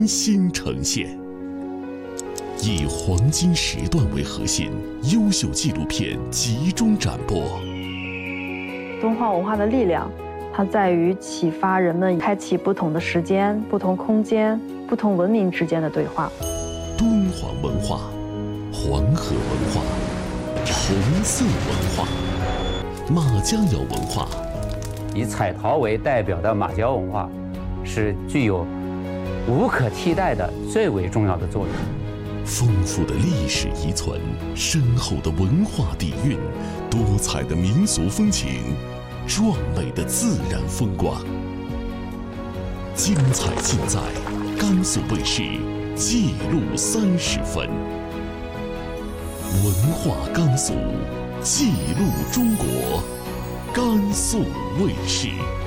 新呈现，以黄金时段为核心，优秀纪录片集中展播。 敦煌文化的力量，它在于启发人们开启不同的时间、不同空间、不同文明之间的对话。 敦煌文化、黄河文化、红色文化、马家窑文化。 以彩陶为代表的马家窑文化，是具有无可替代的最为重要的作用。 丰富的历史遗存，深厚的文化底蕴，多彩的民俗风情，壮美的自然风光，精彩尽在甘肃卫视《记录30分》。文化甘肃，记录中国，甘肃卫视。